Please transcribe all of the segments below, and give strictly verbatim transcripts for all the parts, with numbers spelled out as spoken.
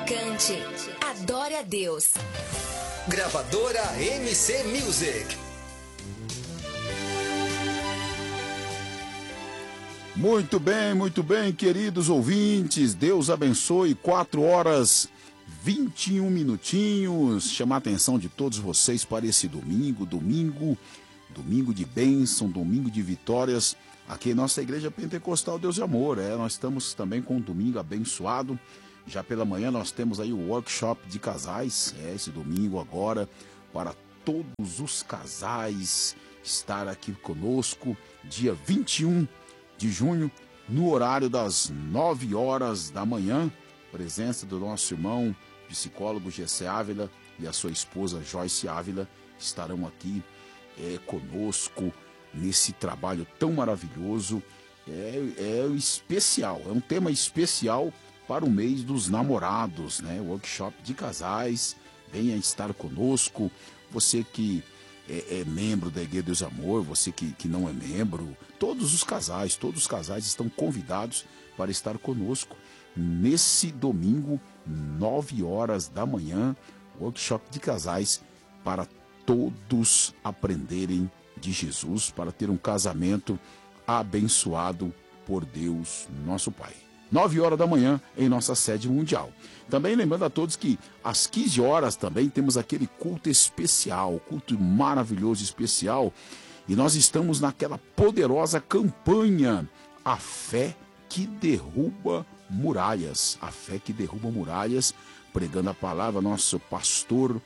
Cante, adore a Deus. Gravadora M C Music. Muito bem, muito bem, queridos ouvintes. Deus abençoe. Quatro horas vinte e um minutinhos. Chamar a atenção de todos vocês para esse domingo, domingo, domingo de bênção, domingo de vitórias. Aqui em nossa igreja pentecostal Deus de Amor. É, nós estamos também com um domingo abençoado. Já pela manhã nós temos aí o workshop de casais, é, esse domingo agora, para todos os casais estar aqui conosco, dia vinte e um de junho, no horário das nove horas da manhã, presença do nosso irmão psicólogo Gessé Ávila e a sua esposa Joyce Ávila estarão aqui é, conosco nesse trabalho tão maravilhoso, é, é especial, é um tema especial para o mês dos namorados, né? Workshop de casais, venha estar conosco. Você que é, é membro da Igreja Deus Amor, você que, que não é membro, todos os casais, todos os casais estão convidados para estar conosco nesse domingo, nove horas da manhã, workshop de casais para todos aprenderem de Jesus, para ter um casamento abençoado por Deus, nosso Pai. nove horas da manhã em nossa sede mundial. Também lembrando a todos que às quinze horas também temos aquele culto especial, culto maravilhoso especial, e nós estamos naquela poderosa campanha, a fé que derruba muralhas, a fé que derruba muralhas, pregando a palavra, nosso pastor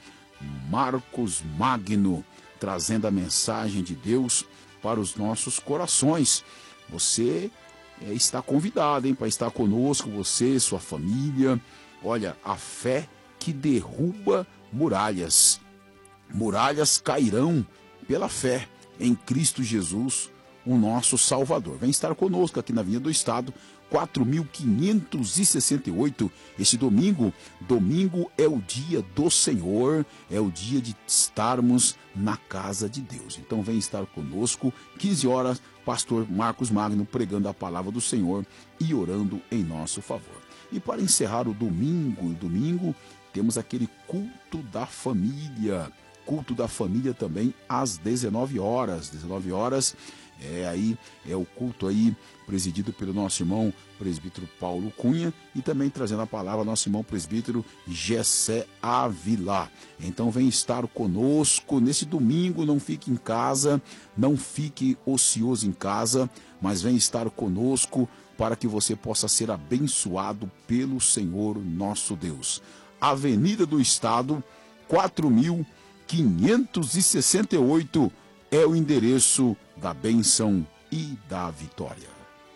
Marcos Magno, trazendo a mensagem de Deus para os nossos corações. Você É, está convidado, hein, para estar conosco, você, sua família. Olha, a fé que derruba muralhas. Muralhas cairão pela fé em Cristo Jesus, o nosso Salvador. Vem estar conosco aqui na Avenida do Estado, quatro mil quinhentos e sessenta e oito. Esse domingo, domingo é o dia do Senhor, é o dia de estarmos na casa de Deus. Então vem estar conosco, quinze horas, pastor Marcos Magno pregando a palavra do Senhor e orando em nosso favor. E para encerrar o domingo, domingo temos aquele culto da família, culto da família também às dezenove horas, dezenove horas, é aí, é o culto aí presidido pelo nosso irmão presbítero Paulo Cunha e também trazendo a palavra nosso irmão presbítero Gessé Ávila. Então vem estar conosco nesse domingo, não fique em casa, não fique ocioso em casa, mas vem estar conosco para que você possa ser abençoado pelo Senhor nosso Deus. Avenida do Estado, quatro mil quinhentos e sessenta e oito é o endereço da bênção e da vitória.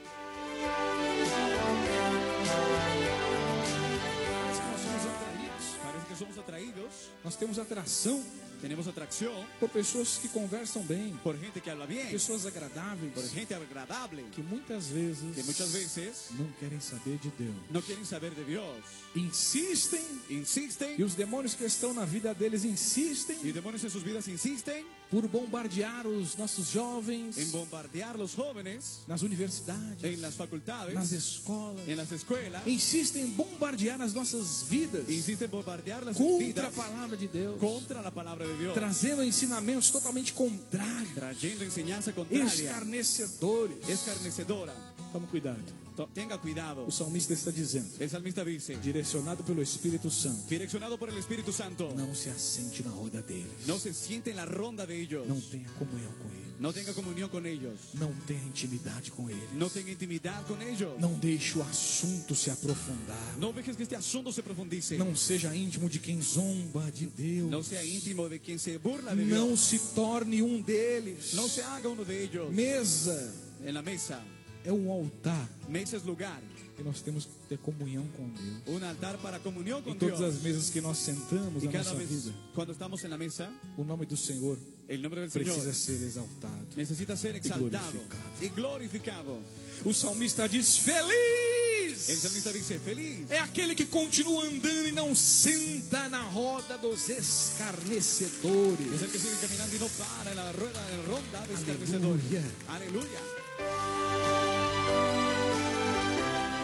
Parece que somos atraídos. Nós temos atração. Temos atração por pessoas que conversam bem, por gente que habla bem, pessoas agradáveis, por gente agradável, que muitas vezes, que muitas vezes não querem saber de Deus, não querem saber de Deus, insistem, insistem, e os demônios que estão na vida deles insistem, e demônios em suas vidas insistem por bombardear os nossos jovens, em bombardear os jovens nas universidades, em nas faculdades, nas escolas, em nas escolas, insistem em bombardear as nossas vidas, insistem em bombardear as contra vidas, a palavra de Deus, contra a palavra de Deus, trazendo ensinamentos totalmente contrários, trazendo ensinança contrária, escarnecedores, escarnecedora. Tome cuidado. Tenha cuidado. O salmista está dizendo. O salmista diz, direcionado pelo Espírito Santo. Direcionado por el Espírito Santo. Não se assente na roda deles. Não se siente na ronda de ellos. Não tenha comunhão com eles. Não tenha comunhão com eles. Não tenha intimidade com eles. Não tenha intimidade com eles. Não deixe o assunto se aprofundar. Não deixe que este assunto se profundize. Não seja íntimo de quem zomba de Deus. Não seja íntimo de quem se burla de Deus. Não se torne um deles. Não se haga um de ellos. Mesa. En la mesa. É um altar. Mesa é lugar. Que nós temos que ter comunhão com Deus. Um altar para comunhão com Deus. Em todas as mesas que nós sentamos na nossa vida. Quando estamos na mesa, o nome do Senhor el nombre del precisa Señor ser exaltado. Necessita ser exaltado e glorificado. O salmista diz: feliz! El salmista diz: feliz. É aquele que continua andando e não senta na roda dos escarnecedores. É aquele que sigue caminhando e não para na roda, na ronda dos escarnecedores. Aleluia.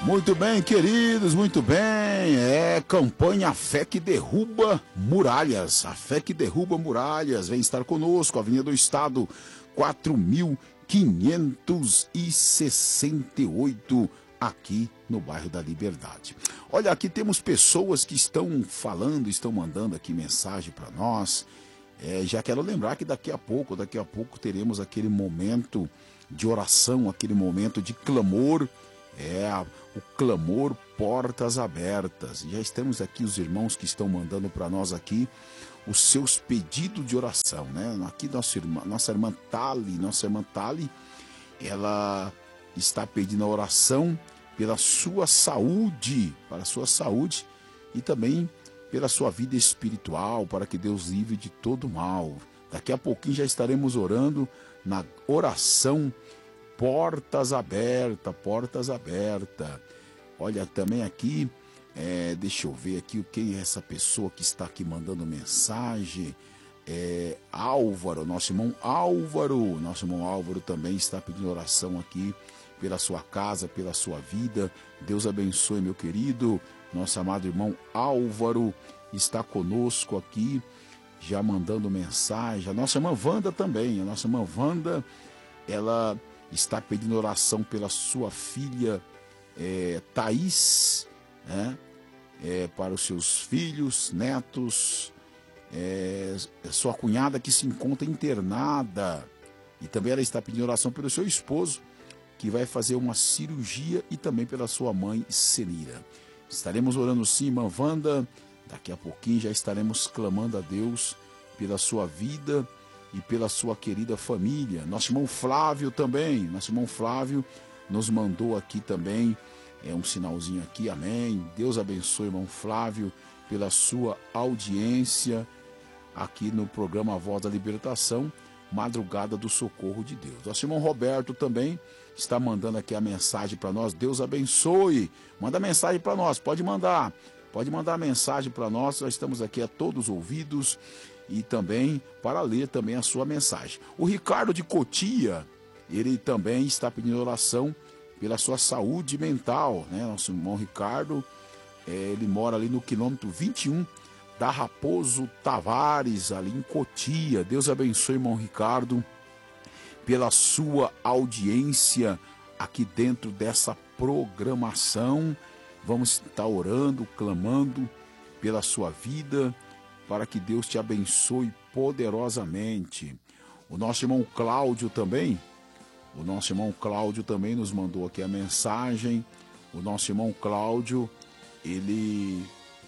Muito bem, queridos, muito bem. É campanha A Fé que Derruba Muralhas. A Fé que Derruba Muralhas. Vem estar conosco, Avenida do Estado, quatro mil quinhentos e sessenta e oito, aqui no bairro da Liberdade. Olha, aqui temos pessoas que estão falando, estão mandando aqui mensagem para nós. É, já quero lembrar que daqui a pouco, daqui a pouco teremos aquele momento de oração, aquele momento de clamor. É o clamor Portas Abertas. Já estamos aqui, os irmãos que estão mandando para nós aqui os seus pedidos de oração, né? Aqui nossa irmã, nossa irmã Tali, nossa irmã Tali, ela está pedindo a oração pela sua saúde, para a sua saúde e também pela sua vida espiritual, para que Deus livre de todo mal. Daqui a pouquinho já estaremos orando na oração Portas Abertas, Portas Abertas. Olha, também aqui, é, deixa eu ver aqui quem é essa pessoa que está aqui mandando mensagem. É Álvaro, nosso irmão Álvaro. Nosso irmão Álvaro também está pedindo oração aqui pela sua casa, pela sua vida. Deus abençoe, meu querido. Nosso amado irmão Álvaro está conosco aqui, já mandando mensagem. A nossa irmã Wanda também. A nossa irmã Wanda, ela está pedindo oração pela sua filha é, Thaís, né? É, para os seus filhos, netos, é, sua cunhada que se encontra internada. E também ela está pedindo oração pelo seu esposo, que vai fazer uma cirurgia, e também pela sua mãe Senira. Estaremos orando sim, irmã Wanda. Daqui a pouquinho já estaremos clamando a Deus pela sua vida e pela sua querida família. Nosso irmão Flávio também, nosso irmão Flávio nos mandou aqui também, é um sinalzinho aqui, amém. Deus abençoe, irmão Flávio, pela sua audiência aqui no programa Voz da Libertação, Madrugada do Socorro de Deus. Nosso irmão Roberto também está mandando aqui a mensagem para nós. Deus abençoe. Manda mensagem para nós, pode mandar. Pode mandar mensagem para nós, nós estamos aqui a todos ouvidos e também para ler também a sua mensagem. O Ricardo de Cotia, ele também está pedindo oração pela sua saúde mental, né? Nosso irmão Ricardo, é, ele mora ali no quilômetro vinte e um da Raposo Tavares, ali em Cotia. Deus abençoe, irmão Ricardo, pela sua audiência aqui dentro dessa programação. Vamos estar orando, clamando pela sua vida, para que Deus te abençoe poderosamente. O nosso irmão Cláudio também, o nosso irmão Cláudio também nos mandou aqui a mensagem. O nosso irmão Cláudio, ele,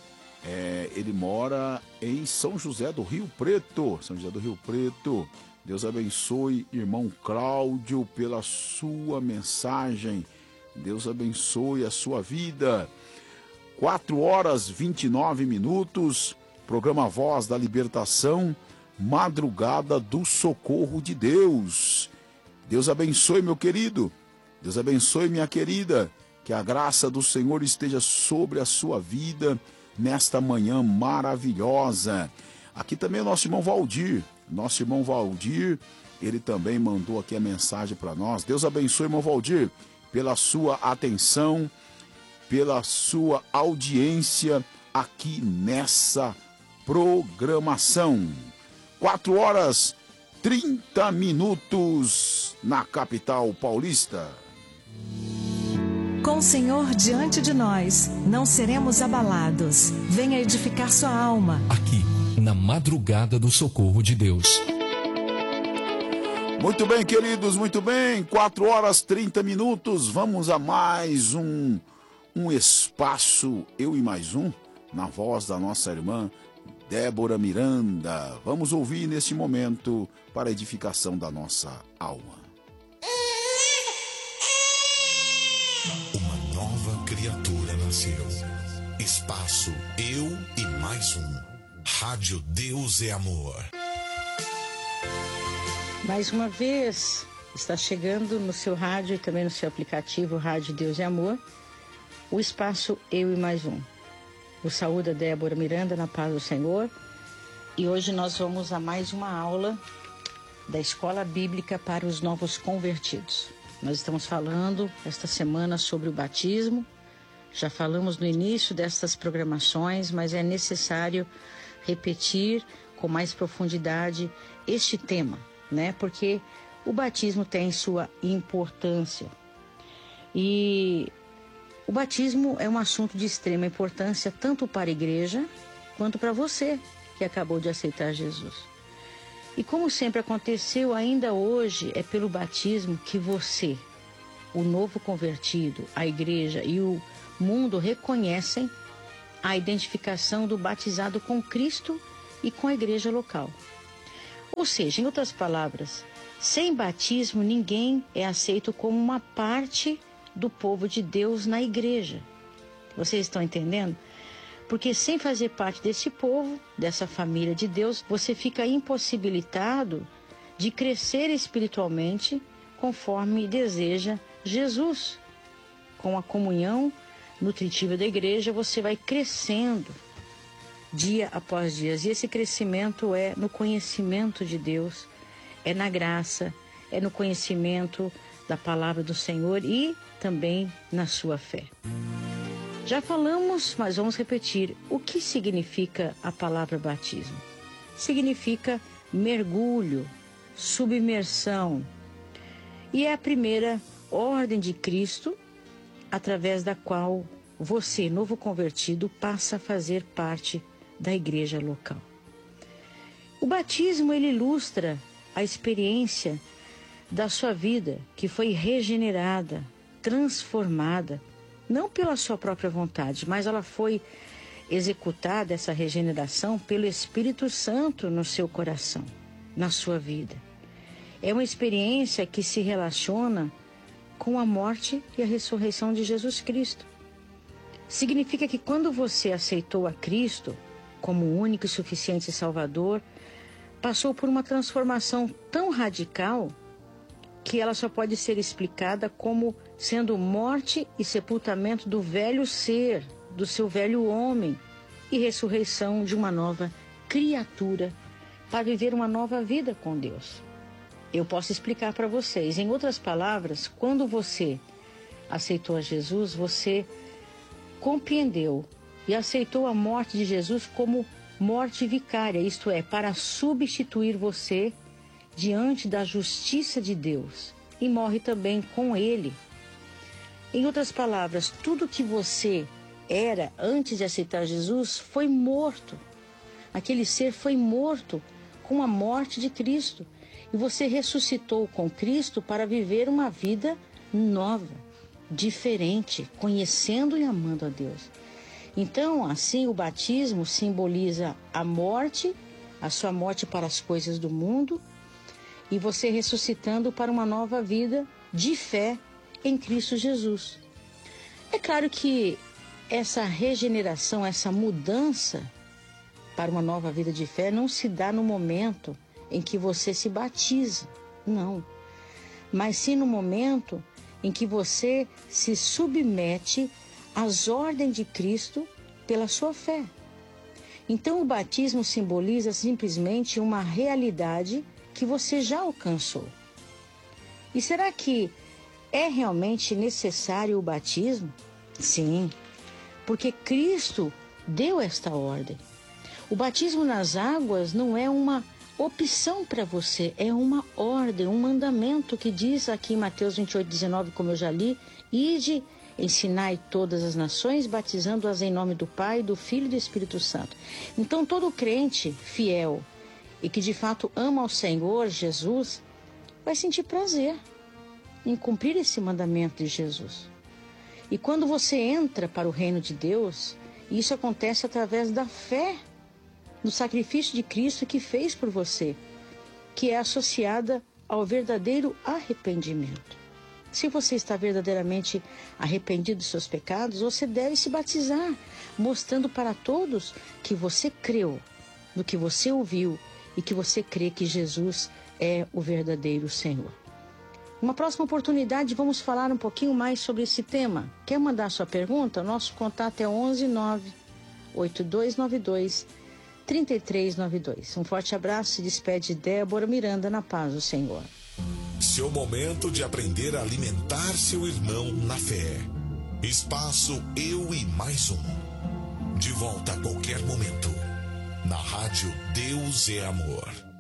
é, ele mora em São José do Rio Preto, São José do Rio Preto. Deus abençoe, irmão Cláudio, pela sua mensagem. Deus abençoe a sua vida. quatro horas e vinte e nove minutos, programa Voz da Libertação, Madrugada do Socorro de Deus. Deus abençoe, meu querido. Deus abençoe, minha querida. Que a graça do Senhor esteja sobre a sua vida nesta manhã maravilhosa. Aqui também o nosso irmão Valdir. Nosso irmão Valdir, ele também mandou aqui a mensagem para nós. Deus abençoe, irmão Valdir, pela sua atenção, pela sua audiência aqui nessa programação. quatro horas e trinta minutos na capital paulista. Com o Senhor diante de nós, não seremos abalados. Venha edificar sua alma. Aqui, na Madrugada do Socorro de Deus. Muito bem, queridos, muito bem. quatro horas e trinta minutos. Vamos a mais um, um espaço, eu e mais um, na voz da nossa irmã Débora Miranda. Vamos ouvir neste momento para a edificação da nossa alma. Uma nova criatura nasceu. Espaço Eu e Mais Um. Rádio Deus é Amor. Mais uma vez, está chegando no seu rádio e também no seu aplicativo Rádio Deus é Amor, o espaço Eu e Mais Um. Eu saúdo a Débora Miranda na paz do Senhor e hoje nós vamos a mais uma aula da Escola Bíblica para os Novos Convertidos. Nós estamos falando esta semana sobre o batismo Já falamos no início dessas programações, mas é necessário repetir com mais profundidade este tema, né? Porque o batismo tem sua importância. E o batismo é um assunto de extrema importância tanto para a igreja quanto para você que acabou de aceitar Jesus. E como sempre aconteceu, ainda hoje é pelo batismo que você, o novo convertido, a igreja e o mundo reconhecem a identificação do batizado com Cristo e com a igreja local. Ou seja, em outras palavras, sem batismo ninguém é aceito como uma parte do povo de Deus na igreja. Vocês estão entendendo? Porque sem fazer parte desse povo, dessa família de Deus, você fica impossibilitado de crescer espiritualmente conforme deseja Jesus. Com a comunhão nutritiva da igreja, você vai crescendo dia após dia. E esse crescimento é no conhecimento de Deus, é na graça, é no conhecimento da palavra do Senhor e também na sua fé. Já falamos, mas vamos repetir. O que significa a palavra batismo? Significa mergulho, submersão. E é a primeira ordem de Cristo, através da qual você, novo convertido, passa a fazer parte da igreja local. O batismo, ele ilustra a experiência da sua vida, que foi regenerada, transformada, não pela sua própria vontade, mas ela foi executada, essa regeneração, pelo Espírito Santo no seu coração, na sua vida. É uma experiência que se relaciona com a morte e a ressurreição de Jesus Cristo. Significa que quando você aceitou a Cristo como o único e suficiente Salvador, passou por uma transformação tão radical que ela só pode ser explicada como sendo morte e sepultamento do velho ser, do seu velho homem, e ressurreição de uma nova criatura para viver uma nova vida com Deus. Eu posso explicar para vocês. Em outras palavras, quando você aceitou a Jesus, você compreendeu e aceitou a morte de Jesus como morte vicária, isto é, para substituir você diante da justiça de Deus, e morre também com Ele. Em outras palavras, tudo que você era antes de aceitar Jesus foi morto. Aquele ser foi morto com a morte de Cristo. E você ressuscitou com Cristo para viver uma vida nova, diferente, conhecendo e amando a Deus. Então, assim, o batismo simboliza a morte, a sua morte para as coisas do mundo, e você ressuscitando para uma nova vida de fé em Cristo Jesus. É claro que essa regeneração, essa mudança para uma nova vida de fé não se dá no momento em que você se batiza, não. Mas sim no momento em que você se submete às ordens de Cristo pela sua fé. Então o batismo simboliza simplesmente uma realidade que você já alcançou. E será que é realmente necessário o batismo? Sim, porque Cristo deu esta ordem. O batismo nas águas não é uma opção para você, é uma ordem, um mandamento que diz aqui em Mateus vinte e oito, dezenove, como eu já li: ide, ensinai todas as nações, batizando-as em nome do Pai, do Filho e do Espírito Santo. Então todo crente fiel e que de fato ama ao Senhor Jesus vai sentir prazer em cumprir esse mandamento de Jesus. E quando você entra para o reino de Deus, isso acontece através da fé no sacrifício de Cristo que fez por você, que é associada ao verdadeiro arrependimento. Se você está verdadeiramente arrependido dos seus pecados, você deve se batizar, mostrando para todos que você creu no que você ouviu e que você crê que Jesus é o verdadeiro Senhor. Numa próxima oportunidade, vamos falar um pouquinho mais sobre esse tema. Quer mandar sua pergunta? Nosso contato é onze nove oito dois nove dois três três nove dois. Um forte abraço, se despede Débora Miranda, na paz do Senhor. Seu momento de aprender a alimentar seu irmão na fé. Espaço Eu e Mais Um. De volta a qualquer momento. Na Rádio Deus é Amor.